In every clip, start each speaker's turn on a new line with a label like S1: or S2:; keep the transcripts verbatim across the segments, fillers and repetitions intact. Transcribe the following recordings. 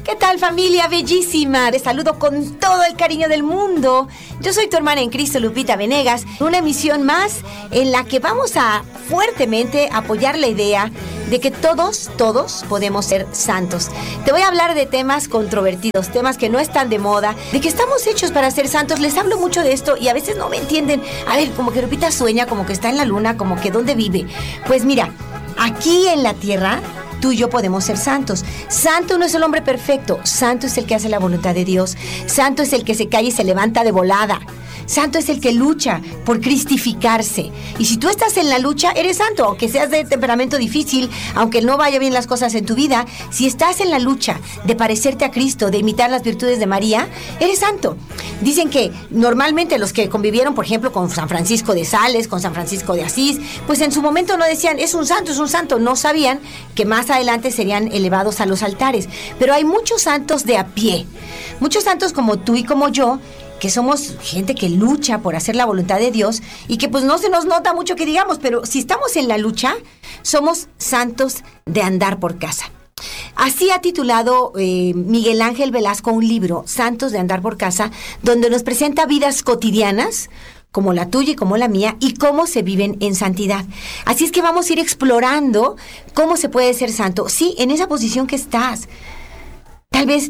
S1: ¿Qué tal, familia bellísima? Les saludo con todo el cariño del mundo. Yo soy tu hermana en Cristo, Lupita Venegas. Una emisión más en la que vamos a fuertemente apoyar la idea de que todos, todos podemos ser santos. Te voy a hablar de temas controvertidos, temas que no están de moda, de que estamos hechos para ser santos. Les hablo mucho de esto y a veces no me entienden. A ver, como que Lupita sueña, como que está en la luna, como que ¿dónde vive? Pues mira, aquí en la tierra, tú y yo podemos ser santos. Santo no es el hombre perfecto. Santo es el que hace la voluntad de Dios. Santo es el que se cae y se levanta de volada. Santo es el que lucha por cristificarse. Y si tú estás en la lucha, eres santo. Aunque seas de temperamento difícil, aunque no vaya bien las cosas en tu vida, si estás en la lucha de parecerte a Cristo, de imitar las virtudes de María, eres santo. Dicen que normalmente los que convivieron, por ejemplo, con San Francisco de Sales, con San Francisco de Asís, pues en su momento no decían, es un santo, es un santo. No sabían que más adelante serían elevados a los altares. Pero hay muchos santos de a pie. Muchos santos como tú y como yo, que somos gente que lucha por hacer la voluntad de Dios y que pues no se nos nota mucho que digamos, pero si estamos en la lucha, somos santos de andar por casa. Así ha titulado eh, Miguel Ángel Velasco un libro, Santos de andar por casa, donde nos presenta vidas cotidianas, como la tuya y como la mía, y cómo se viven en santidad. Así es que vamos a ir explorando cómo se puede ser santo. Sí, en esa posición que estás. Tal vez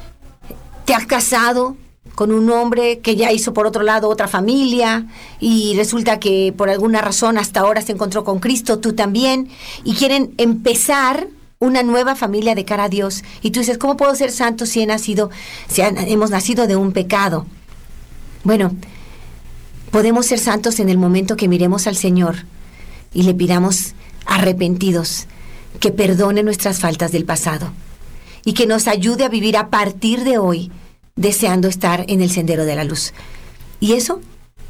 S1: te has casado con un hombre que ya hizo por otro lado otra familia y resulta que por alguna razón hasta ahora se encontró con Cristo, tú también, y quieren empezar una nueva familia de cara a Dios. Y tú dices, ¿cómo puedo ser santo si he nacido, si han, hemos nacido de un pecado? Bueno, podemos ser santos en el momento que miremos al Señor y le pidamos arrepentidos que perdone nuestras faltas del pasado y que nos ayude a vivir a partir de hoy deseando estar en el sendero de la luz. Y eso,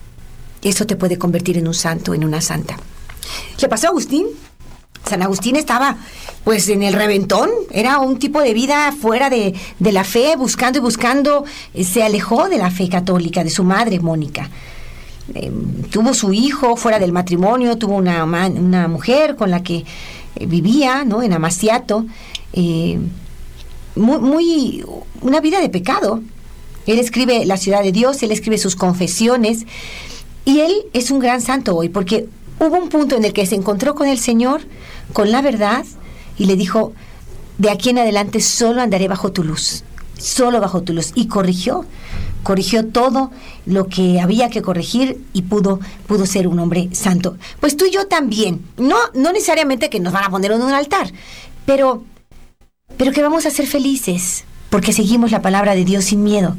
S1: eso te puede convertir en un santo, en una santa. ¿Qué pasó, Agustín? San Agustín estaba, pues, en el reventón. Era un tipo de vida fuera de, de la fe, buscando y buscando. Se alejó de la fe católica, de su madre, Mónica. Eh, tuvo su hijo fuera del matrimonio, tuvo una, una mujer con la que eh, vivía, ¿no?, en Amaciato. Eh, muy, muy, una vida de pecado. Él escribe La ciudad de Dios, él escribe sus confesiones, y él es un gran santo hoy, porque hubo un punto en el que se encontró con el Señor, con la verdad, y le dijo, de aquí en adelante solo andaré bajo tu luz, solo bajo tu luz, y corrigió, corrigió todo lo que había que corregir, y pudo, pudo ser un hombre santo. Pues tú y yo también, no, no necesariamente que nos van a poner en un altar, pero, pero que vamos a ser felices, porque seguimos la palabra de Dios sin miedo.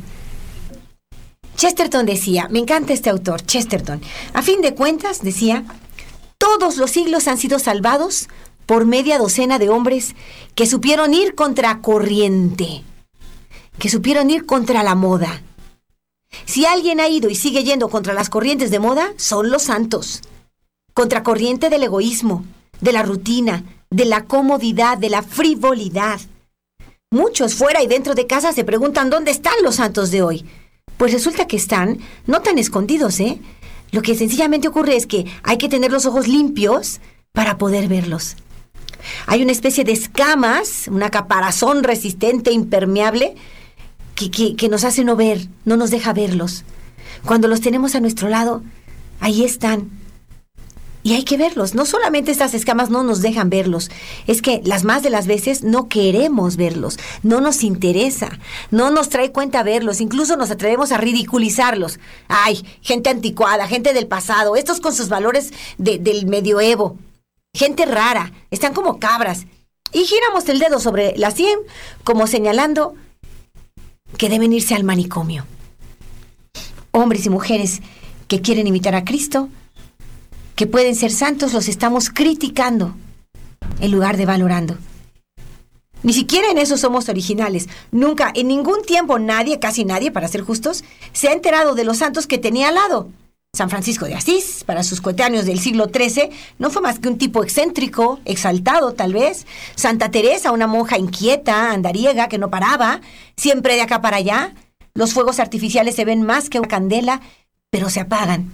S1: Chesterton decía, me encanta este autor, Chesterton, a fin de cuentas, decía, todos los siglos han sido salvados por media docena de hombres que supieron ir contra corriente, que supieron ir contra la moda. Si alguien ha ido y sigue yendo contra las corrientes de moda, son los santos. Contra corriente del egoísmo, de la rutina, de la comodidad, de la frivolidad. Muchos fuera y dentro de casa se preguntan ¿dónde están los santos de hoy? Pues resulta que están no tan escondidos, ¿eh? Lo que sencillamente ocurre es que hay que tener los ojos limpios para poder verlos. Hay una especie de escamas, una caparazón resistente, impermeable, que, que, que nos hace no ver, no nos deja verlos. Cuando los tenemos a nuestro lado, ahí están. Y hay que verlos. No solamente estas escamas no nos dejan verlos, es que las más de las veces no queremos verlos, no nos interesa, no nos trae cuenta verlos, incluso nos atrevemos a ridiculizarlos. Ay, gente anticuada, gente del pasado, estos con sus valores de, del medioevo, gente rara, están como cabras. Y giramos el dedo sobre la sien, como señalando que deben irse al manicomio. Hombres y mujeres que quieren imitar a Cristo, que pueden ser santos, los estamos criticando en lugar de valorando. Ni siquiera en eso somos originales. Nunca, en ningún tiempo, nadie, casi nadie, para ser justos, se ha enterado de los santos que tenía al lado. San Francisco de Asís, para sus coetáneos del siglo trece, no fue más que un tipo excéntrico, exaltado tal vez. Santa Teresa, una monja inquieta, andariega, que no paraba, siempre de acá para allá. Los fuegos artificiales se ven más que una candela, pero se apagan.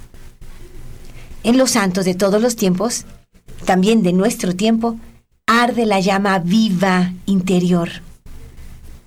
S1: En los santos de todos los tiempos, también de nuestro tiempo, arde la llama viva interior.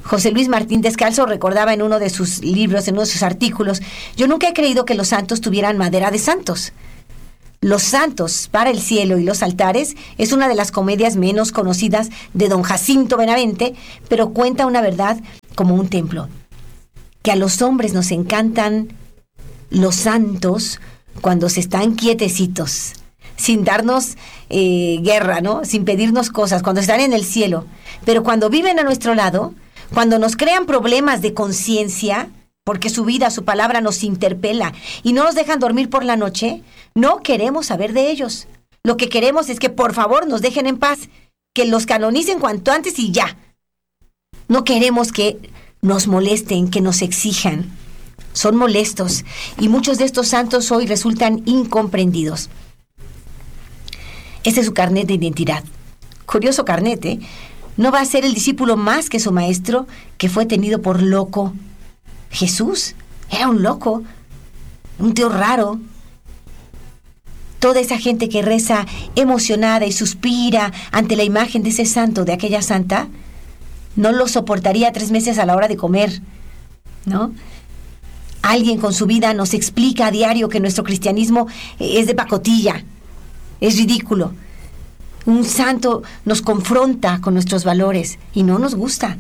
S1: José Luis Martín Descalzo recordaba en uno de sus libros, en uno de sus artículos: yo nunca he creído que los santos tuvieran madera de santos. Los santos para el cielo y los altares es una de las comedias menos conocidas de don Jacinto Benavente, pero cuenta una verdad como un templo: que a los hombres nos encantan los santos cuando se están quietecitos, sin darnos eh, guerra, ¿no? Sin pedirnos cosas, cuando están en el cielo. Pero cuando viven a nuestro lado, cuando nos crean problemas de conciencia, porque su vida, su palabra nos interpela y no nos dejan dormir por la noche, no queremos saber de ellos. Lo que queremos es que por favor nos dejen en paz, que los canonicen cuanto antes y ya. No queremos que nos molesten, que nos exijan. Son molestos y muchos de estos santos hoy resultan incomprendidos. Este es su carnet de identidad. Curioso carnet, ¿eh? No va a ser el discípulo más que su maestro, que fue tenido por loco. Jesús era un loco, un tío raro. Toda esa gente que reza emocionada y suspira ante la imagen de ese santo, de aquella santa, no lo soportaría tres meses a la hora de comer, ¿no? Alguien con su vida nos explica a diario que nuestro cristianismo es de pacotilla, es ridículo. Un santo nos confronta con nuestros valores y no nos gusta.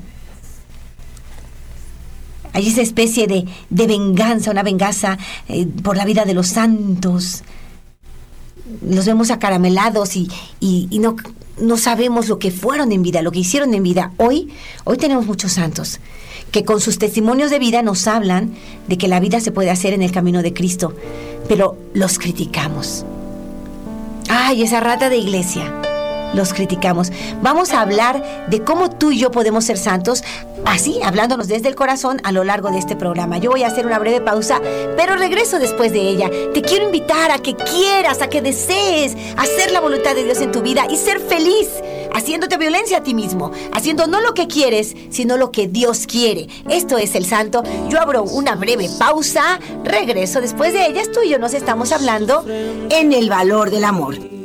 S1: Hay esa especie de, de venganza, una venganza eh, por la vida de los santos. Los vemos acaramelados y, y, y no, no sabemos lo que fueron en vida, lo que hicieron en vida. Hoy, hoy tenemos muchos santos que con sus testimonios de vida nos hablan de que la vida se puede hacer en el camino de Cristo, pero los criticamos. ¡Ay, esa rata de iglesia! Los criticamos. Vamos a hablar de cómo tú y yo podemos ser santos, así, hablándonos desde el corazón a lo largo de este programa. Yo voy a hacer una breve pausa, pero regreso después de ella. Te quiero invitar a que quieras, a que desees hacer la voluntad de Dios en tu vida y ser feliz, haciéndote violencia a ti mismo, haciendo no lo que quieres, sino lo que Dios quiere. Esto es el santo. Yo abro una breve pausa, regreso después de ella. Tú y yo nos estamos hablando en el valor del amor.